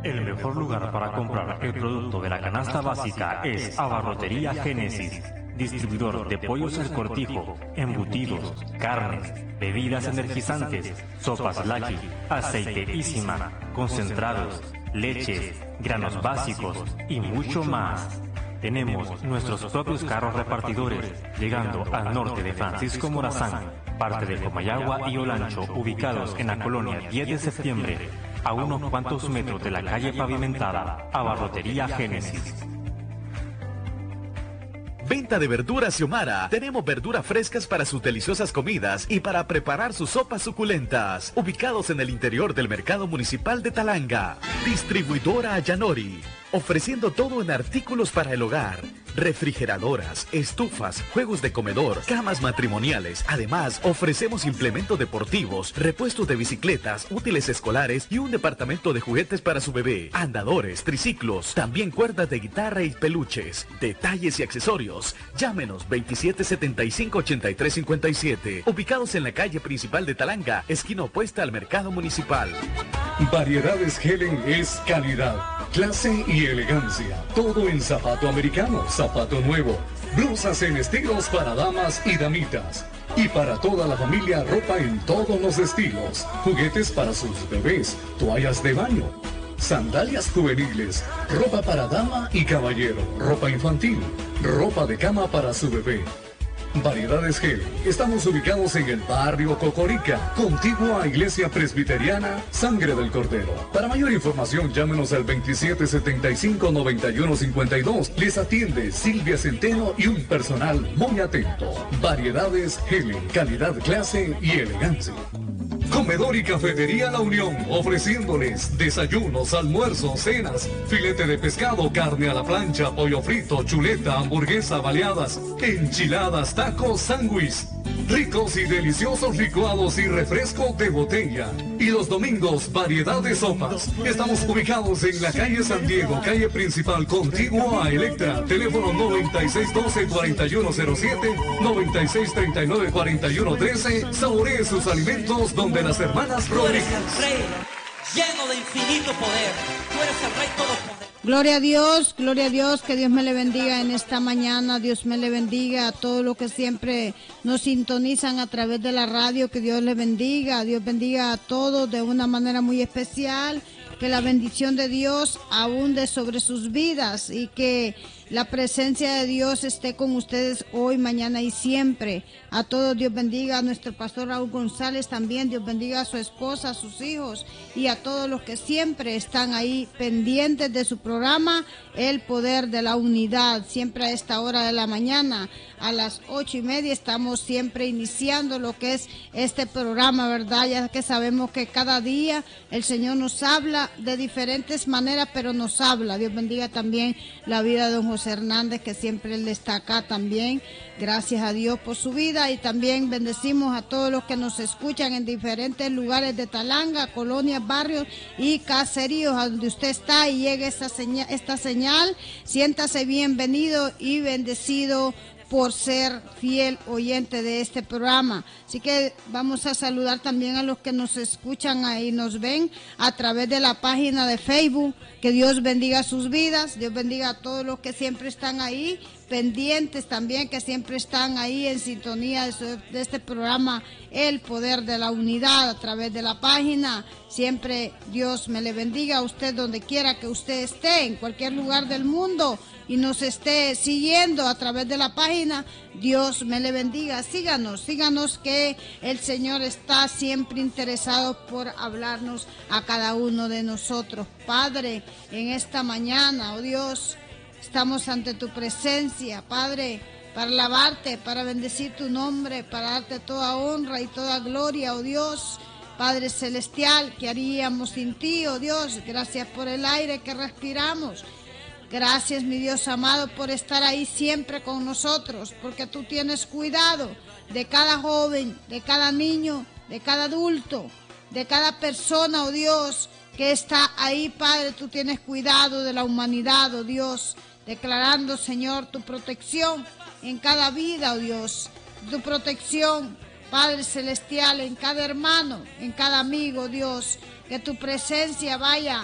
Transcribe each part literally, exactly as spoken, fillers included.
El mejor lugar para comprar el producto de la canasta básica es Abarrotería Génesis, distribuidor de pollos El Cortijo, embutidos, carnes, bebidas energizantes, sopas Lucky, aceite Isima, concentrados, leches, granos básicos y mucho más. Tenemos nuestros propios carros repartidores, llegando al norte de Francisco Morazán, parte de Comayagua y Olancho, ubicados en la colonia diez de septiembre, a unos cuantos metros de la calle pavimentada, Abarrotería Génesis. Venta de verduras Xiomara. Tenemos verduras frescas para sus deliciosas comidas y para preparar sus sopas suculentas. Ubicados en el interior del Mercado Municipal de Talanga. Distribuidora Yanori. Ofreciendo todo en artículos para el hogar. Refrigeradoras, estufas, juegos de comedor, camas matrimoniales. Además, ofrecemos implementos deportivos, repuestos de bicicletas, útiles escolares y un departamento de juguetes para su bebé. Andadores, triciclos, también cuerdas de guitarra y peluches. Detalles y accesorios. Llámenos veintisiete setenta y cinco, ochenta y tres cincuenta y siete. Ubicados en la calle principal de Talanga, esquina opuesta al Mercado Municipal. Variedades Helen es calidad, clase y elegancia. Todo en zapato americano, zapato nuevo, blusas en estilos para damas y damitas. Y para toda la familia, ropa en todos los estilos. Juguetes para sus bebés, toallas de baño, sandalias juveniles, ropa para dama y caballero, ropa infantil, ropa de cama para su bebé. Variedades Gel. Estamos ubicados en el barrio Cocorica, contiguo a Iglesia Presbiteriana Sangre del Cordero. Para mayor información, llámenos al veintisiete setenta y cinco, noventa y uno cincuenta y dos. Les atiende Silvia Centeno y un personal muy atento. Variedades Gel. Calidad, clase y elegancia. Comedor y Cafetería La Unión, ofreciéndoles desayunos, almuerzos, cenas, filete de pescado, carne a la plancha, pollo frito, chuleta, hamburguesa, baleadas, enchiladas, tacos, sándwich, ricos y deliciosos licuados y refresco de botella. Y los domingos, variedad de sopas. Estamos ubicados en la calle San Diego, calle principal, contiguo a Electra. Teléfono noventa y seis doce, cuarenta y uno cero siete, noventa y seis treinta y nueve, cuarenta y uno trece. Saboree sus alimentos donde las hermanas Rodríguez. Tú eres el Rey, lleno de infinito poder. Tú eres el Rey todopoderoso. Gloria a Dios, gloria a Dios, que Dios me le bendiga en esta mañana, Dios me le bendiga a todos los que siempre nos sintonizan a través de la radio, que Dios le bendiga, Dios bendiga a todos de una manera muy especial, que la bendición de Dios abunde sobre sus vidas y que la presencia de Dios esté con ustedes hoy, mañana y siempre. A todos Dios bendiga, a nuestro pastor Raúl González también, Dios bendiga a su esposa, a sus hijos y a todos los que siempre están ahí pendientes de su programa, El Poder de la Unidad. Siempre a esta hora de la mañana, a las ocho y media, estamos siempre iniciando lo que es este programa, ¿verdad? Ya que sabemos que cada día el Señor nos habla de diferentes maneras, pero nos habla. Dios bendiga también la vida de don José Hernández, que siempre él está acá también. Gracias a Dios por su vida y también bendecimos a todos los que nos escuchan en diferentes lugares de Talanga, colonias, barrios y caseríos, a donde usted está y llegue esta señal, esta señal, siéntase bienvenido y bendecido por ser fiel oyente de este programa. Así que vamos a saludar también a los que nos escuchan y nos ven a través de la página de Facebook. Que Dios bendiga sus vidas, Dios bendiga a todos los que siempre están ahí, pendientes también, que siempre están ahí en sintonía de, su, de este programa El Poder de la Unidad a través de la página. Siempre Dios me le bendiga a usted donde quiera que usted esté, en cualquier lugar del mundo, y nos esté siguiendo a través de la página. Dios me le bendiga. Síganos, síganos, que el Señor está siempre interesado por hablarnos a cada uno de nosotros. Padre, en esta mañana, oh Dios, estamos ante tu presencia, Padre, para alabarte, para bendecir tu nombre, para darte toda honra y toda gloria, oh Dios. Padre celestial, ¿qué haríamos sin ti, oh Dios? Gracias por el aire que respiramos. Gracias, mi Dios amado, por estar ahí siempre con nosotros, porque tú tienes cuidado de cada joven, de cada niño, de cada adulto, de cada persona, oh Dios, que está ahí, Padre. Tú tienes cuidado de la humanidad, oh Dios, declarando, Señor, tu protección en cada vida, oh Dios, tu protección, Padre celestial, en cada hermano, en cada amigo, Dios, que tu presencia vaya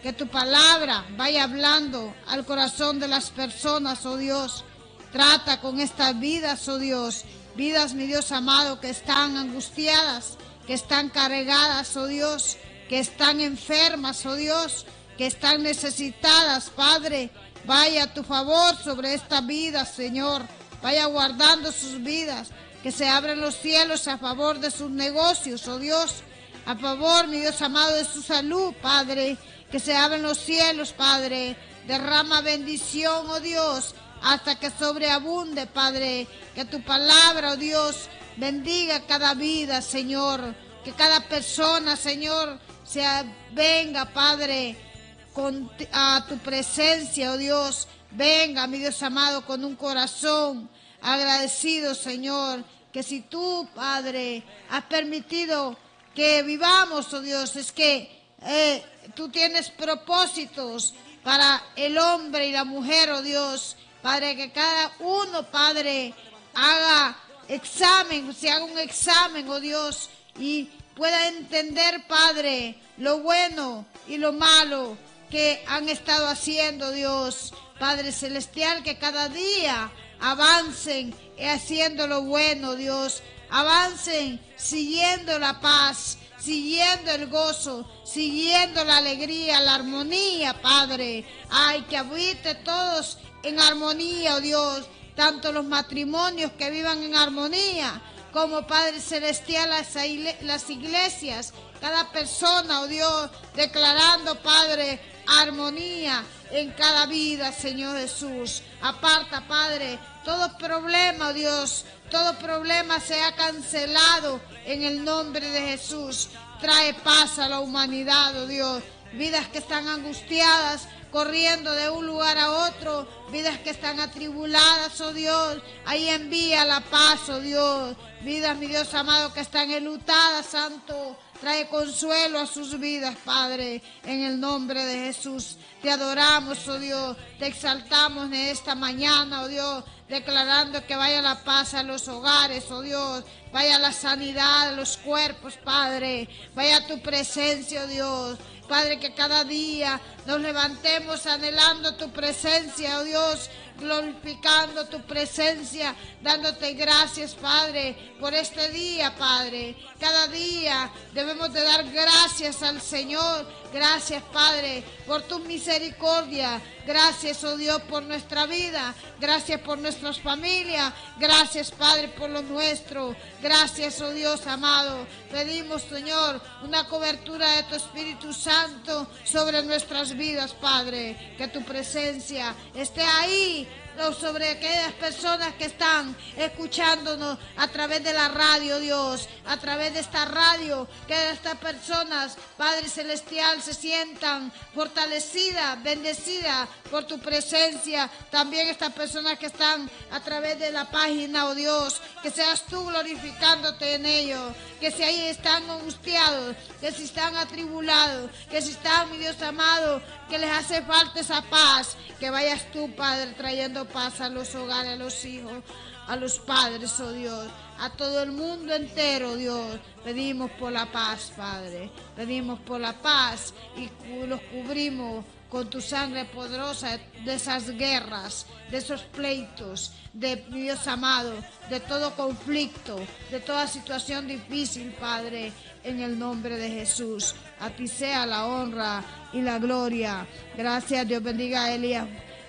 que tu palabra vaya hablando al corazón de las personas, oh Dios. Trata con estas vidas, oh Dios, vidas, mi Dios amado, que están angustiadas, que están cargadas, oh Dios, que están enfermas, oh Dios, que están necesitadas, Padre. Vaya a tu favor sobre esta vida, Señor. Vaya guardando sus vidas, que se abren los cielos a favor de sus negocios, oh Dios. A favor, mi Dios amado, de su salud, Padre. Que se abren los cielos, Padre. Derrama bendición, oh Dios, hasta que sobreabunde, Padre. Que tu palabra, oh Dios, bendiga cada vida, Señor. Que cada persona, Señor, se venga, Padre, con, a tu presencia, oh Dios. Venga, mi Dios amado, con un corazón agradecido, Señor. Que si tú, Padre, has permitido que vivamos, oh Dios, es que eh, tú tienes propósitos para el hombre y la mujer, oh Dios. Padre, que cada uno, Padre, haga examen, se haga un examen, oh Dios, y pueda entender, Padre, lo bueno y lo malo que han estado haciendo, Dios. Padre Celestial, que cada día avancen haciendo lo bueno, Dios. Avancen siguiendo la paz, siguiendo el gozo, siguiendo la alegría, la armonía, Padre. Ay, que habite todos en armonía, oh Dios. Tanto los matrimonios que vivan en armonía, como, Padre Celestial, las, las iglesias, cada persona, oh Dios, declarando, Padre, armonía en cada vida, Señor Jesús. Aparta, Padre, todo problema, oh Dios, todo problema sea cancelado en el nombre de Jesús. Trae paz a la humanidad, oh Dios. Vidas que están angustiadas, corriendo de un lugar a otro, vidas que están atribuladas, oh Dios, ahí envía la paz, oh Dios. Vidas, mi Dios amado, que están enlutadas, Santo, trae consuelo a sus vidas, Padre, en el nombre de Jesús. Te adoramos, oh Dios, te exaltamos en esta mañana, oh Dios, declarando que vaya la paz a los hogares, oh Dios, vaya la sanidad a los cuerpos, Padre, vaya tu presencia, oh Dios. Padre, que cada día nos levantemos anhelando tu presencia, oh Dios, glorificando tu presencia, dándote gracias, Padre, por este día, Padre. Cada día debemos de dar gracias al Señor. Gracias, Padre, por tu misericordia. Gracias, oh Dios, por nuestra vida. Gracias por nuestras familias. Gracias, Padre, por lo nuestro. Gracias, oh Dios amado. Pedimos, Señor, una cobertura de tu Espíritu Santo sobre nuestras vidas, Padre. Que tu presencia esté ahí sobre aquellas personas que están escuchándonos a través de la radio, Dios, a través de esta radio, que estas personas, Padre Celestial, se sientan fortalecidas, bendecidas por tu presencia. También estas personas que están a través de la página, oh Dios, que seas tú glorificándote en ellos, que si ahí están angustiados, que si están atribulados, que si están, mi Dios amado, que les hace falta esa paz, que vayas tú, Padre, trayendo paz a los hogares, a los hijos, a los padres, oh Dios, a todo el mundo entero, Dios. Pedimos por la paz, Padre, pedimos por la paz y los cubrimos con tu sangre poderosa de esas guerras, de esos pleitos, de mi Dios amado, de todo conflicto, de toda situación difícil, Padre, en el nombre de Jesús. A ti sea la honra y la gloria. Gracias, Dios bendiga a Elías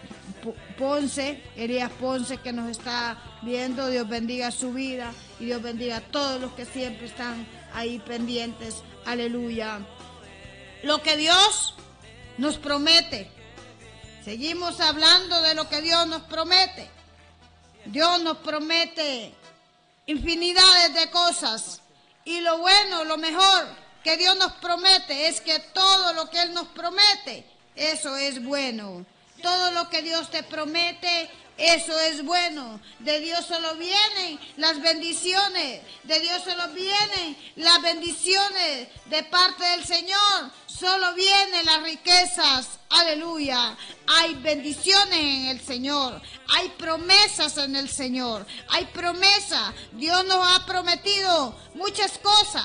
Ponce, Elías Ponce, que nos está viendo. Dios bendiga su vida y Dios bendiga a todos los que siempre están ahí pendientes. Aleluya. Lo que Dios nos promete. Seguimos hablando de lo que Dios nos promete. Dios nos promete infinidades de cosas. Y lo bueno, lo mejor que Dios nos promete es que todo lo que Él nos promete, eso es bueno. Todo lo que Dios te promete, eso es bueno. De Dios solo vienen las bendiciones. De Dios solo vienen las bendiciones de parte del Señor. Solo vienen las riquezas. Aleluya. Hay bendiciones en el Señor. Hay promesas en el Señor. Hay promesas. Dios nos ha prometido muchas cosas.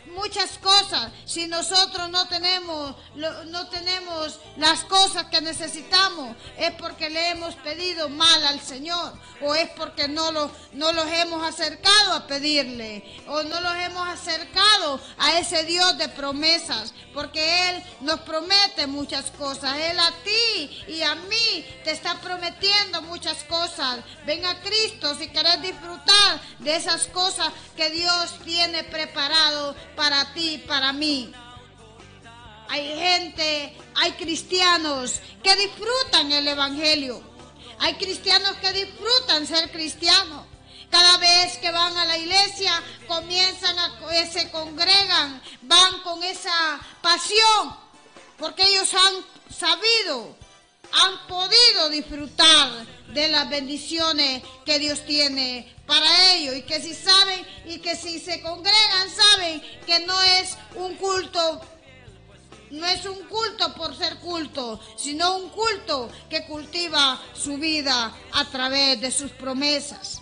muchas cosas. Si nosotros no tenemos, no tenemos las cosas que necesitamos, es porque le hemos pedido mal al Señor, o es porque no, lo, no los hemos acercado a pedirle, o no los hemos acercado a ese Dios de promesas, porque Él nos promete muchas cosas. Él a ti y a mí te está prometiendo muchas cosas. Ven a Cristo si querés disfrutar de esas cosas que Dios tiene preparado para ti y para mí. Hay gente, hay cristianos que disfrutan el Evangelio. Hay cristianos que disfrutan ser cristianos. Cada vez que van a la iglesia, comienzan a, se congregan, van con esa pasión, porque ellos han sabido, han podido disfrutar de las bendiciones que Dios tiene para ellos, y que si saben, y que si se congregan, saben que no es un culto, no es un culto por ser culto, sino un culto que cultiva su vida a través de sus promesas.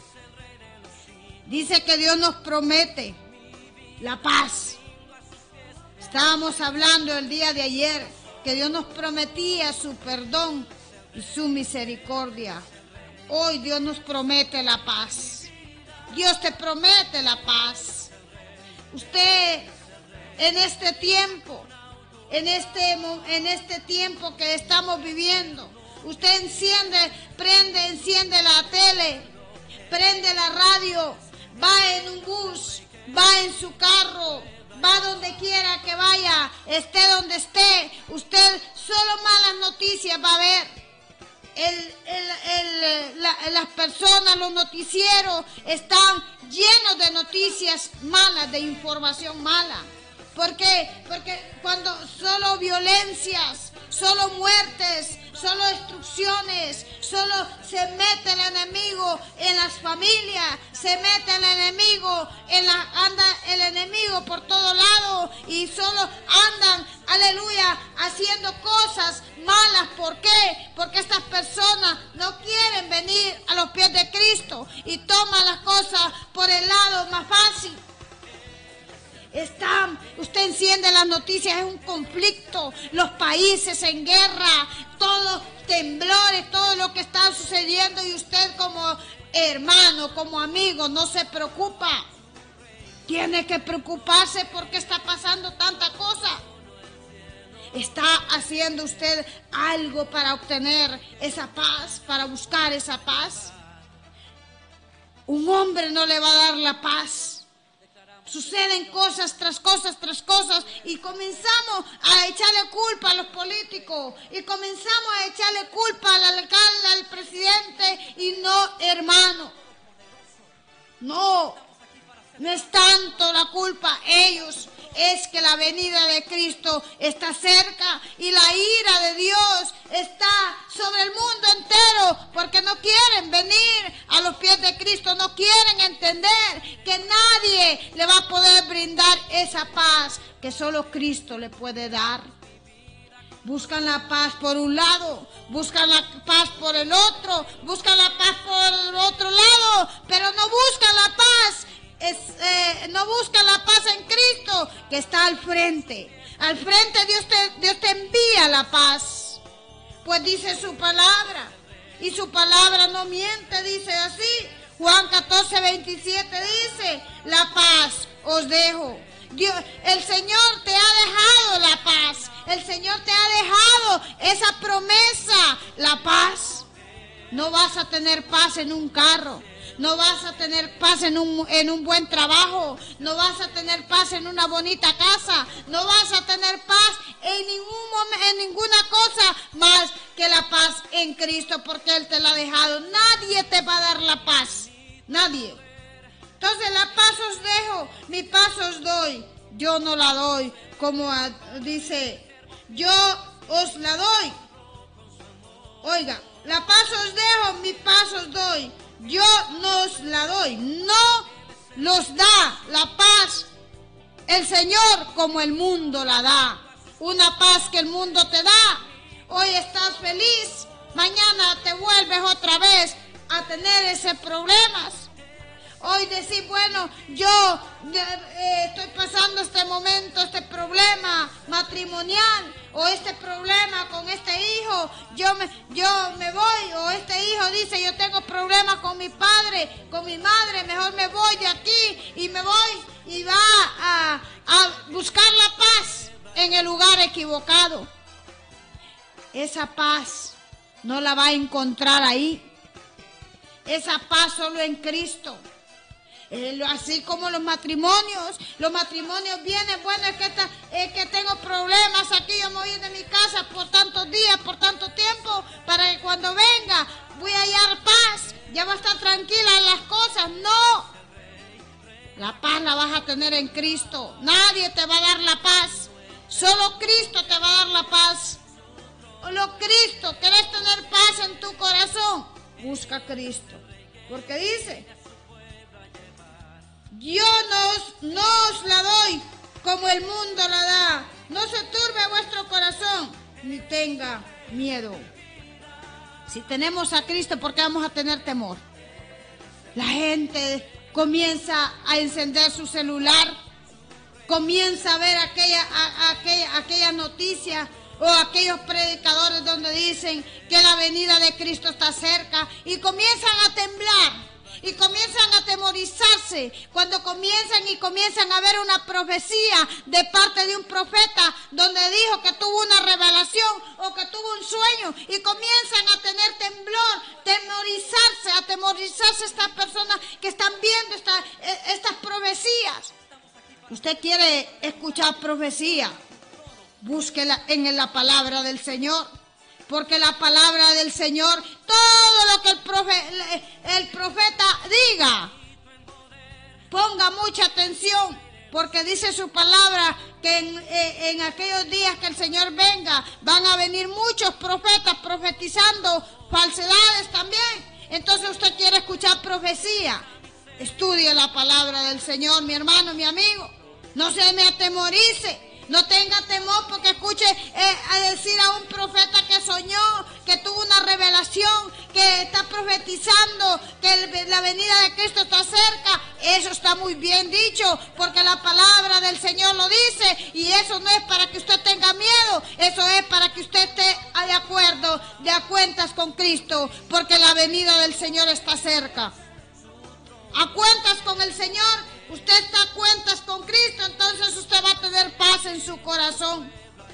Dice que Dios nos promete la paz. Estábamos hablando el día de ayer que Dios nos prometía su perdón y su misericordia. Hoy Dios nos promete la paz. Dios te promete la paz. Usted en este tiempo, en este, en este tiempo que estamos viviendo, usted enciende, prende, enciende la tele, prende la radio, va en un bus, va en su carro, va donde quiera que vaya, esté donde esté, usted solo malas noticias va a ver. El, el, el, la, las personas, los noticieros están llenos de noticias malas, de información mala. ¿Por qué? Porque cuando solo violencias, solo muertes, solo destrucciones, solo se mete el enemigo en las familias, se mete el enemigo, en la, anda el enemigo por todo lado y solo andan, aleluya, haciendo cosas malas. ¿Por qué? Porque estas personas no quieren venir a los pies de Cristo y toman las cosas por el lado más fácil. Están, usted enciende las noticias, es un conflicto, los países en guerra, todos temblores, todo lo que está sucediendo, y usted como hermano, como amigo, no se preocupa. Tiene que preocuparse porque está pasando tanta cosa. ¿Está haciendo usted algo para obtener esa paz, para buscar esa paz? Un hombre no le va a dar la paz. Suceden cosas tras cosas tras cosas y comenzamos a echarle culpa a los políticos y comenzamos a echarle culpa al alcalde, al presidente, y no, hermano. No, no es tanto la culpa ellos, es que la venida de Cristo está cerca y la ira de Dios está sobre el mundo entero, porque no quieren venir a los pies de Cristo, no quieren entender que nadie le va a poder brindar esa paz que solo Cristo le puede dar. Buscan la paz por un lado, buscan la paz por el otro, buscan la paz por el otro lado, pero no buscan la paz. Es, eh, no busca la paz en Cristo, que está al frente. Al frente Dios te, Dios te envía la paz, pues dice su palabra, y su palabra no miente, dice así. Juan catorce, veintisiete dice: la paz os dejo. Dios, el Señor te ha dejado la paz, el Señor te ha dejado esa promesa, la paz. No vas a tener paz en un carro, no vas a tener paz en un, en un buen trabajo, no vas a tener paz en una bonita casa, no vas a tener paz en, ningún momento, en ninguna cosa más que la paz en Cristo, porque Él te la ha dejado. Nadie te va a dar la paz, nadie. Entonces la paz os dejo, mi paz os doy. Yo no la doy, como a, dice, yo os la doy. Oiga, la paz os dejo, mi paz os doy. Yo no os la doy, no los da la paz el Señor como el mundo la da. Una paz que el mundo te da. Hoy estás feliz, mañana te vuelves otra vez a tener ese problemas. hoy decir, bueno, yo eh, estoy pasando este momento, este problema matrimonial, o este problema con este hijo, yo me, yo me voy, o este hijo dice, yo tengo problemas con mi padre, con mi madre, mejor me voy de aquí, y me voy, y va a, a buscar la paz en el lugar equivocado. Esa paz no la va a encontrar ahí. Esa paz solo en Cristo. Eh, así como los matrimonios, los matrimonios vienen, bueno, es que, esta, es que tengo problemas aquí, yo me voy de mi casa por tantos días, por tanto tiempo, para que cuando venga voy a hallar paz, ya va a estar tranquila en las cosas. No, la paz la vas a tener en Cristo. Nadie te va a dar la paz, solo Cristo te va a dar la paz. Solo Cristo. ¿Querés tener paz en tu corazón? Busca a Cristo, porque dice, yo no, no os la doy como el mundo la da. No se turbe vuestro corazón, ni tenga miedo. Si tenemos a Cristo, ¿por qué vamos a tener temor? La gente comienza a encender su celular, comienza a ver aquella, a, a, aquella, aquella noticia o aquellos predicadores donde dicen que la venida de Cristo está cerca, y comienzan a temblar. Y comienzan a atemorizarse cuando comienzan y comienzan a ver una profecía de parte de un profeta donde dijo que tuvo una revelación o que tuvo un sueño, y comienzan a tener temblor, temorizarse, atemorizarse estas personas que están viendo esta, estas profecías. ¿Usted quiere escuchar profecía? Búsquela en la palabra del Señor. Porque la palabra del Señor, todo lo que el, profe, el profeta diga, ponga mucha atención, porque dice su palabra que en, en aquellos días que el Señor venga, van a venir muchos profetas profetizando falsedades también. Entonces usted quiere escuchar profecía, estudie la palabra del Señor, mi hermano, mi amigo. No se me atemorice. No tenga temor porque escuche eh, a decir a un profeta que soñó, que tuvo una revelación, que está profetizando que el, la venida de Cristo está cerca. Eso está muy bien dicho, porque la palabra del Señor lo dice, y eso no es para que usted tenga miedo, eso es para que usted esté de acuerdo, de a cuentas con Cristo, porque la venida del Señor está cerca. A cuentas con el Señor. Usted está a cuentas con Cristo, entonces usted va a tener paz en su corazón.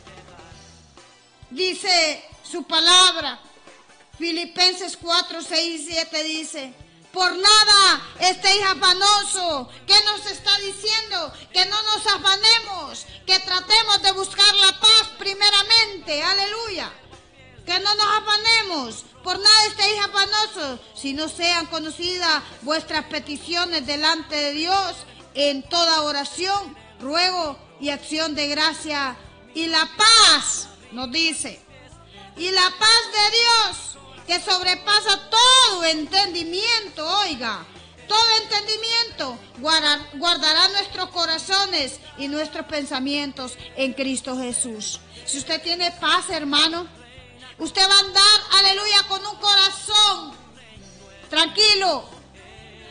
Dice su palabra, Filipenses cuatro, seis y siete dice, por nada estéis afanosos. ¿Qué nos está diciendo? Que no nos afanemos, que tratemos de buscar la paz primeramente, aleluya. Que no nos afanemos, por nada estéis afanosos, si no sean conocidas vuestras peticiones delante de Dios en toda oración, ruego y acción de gracia. Y la paz, nos dice, y la paz de Dios, que sobrepasa todo entendimiento, oiga, todo entendimiento, guardará nuestros corazones y nuestros pensamientos en Cristo Jesús. Si usted tiene paz, hermano, usted va a andar, aleluya, con un corazón tranquilo,